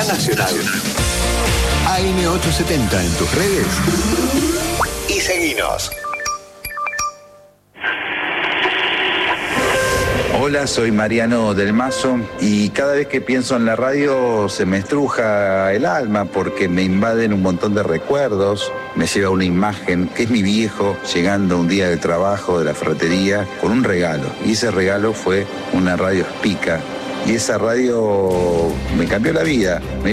Nacional. AM870 en tus redes y seguinos. Hola, soy Mariano del Mazo y cada vez que pienso en la radio se me estruja el alma porque me invaden un montón de recuerdos, me lleva una imagen que es mi viejo llegando un día del trabajo de la ferretería con un regalo, y ese regalo fue una radio Spica, y esa radio me cambió la vida.